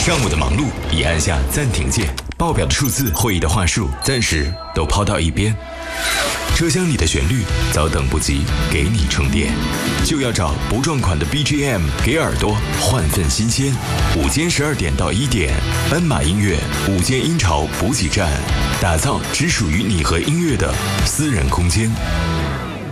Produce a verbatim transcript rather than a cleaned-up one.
上午的忙碌已按下暂停键，报表的数字、会议的话术暂时都抛到一边。车厢里的旋律早等不及给你充电，就要找不撞款的 B G M 给耳朵换份新鲜。午间十二点到一点，斑马音乐午间音潮补给站，打造只属于你和音乐的私人空间。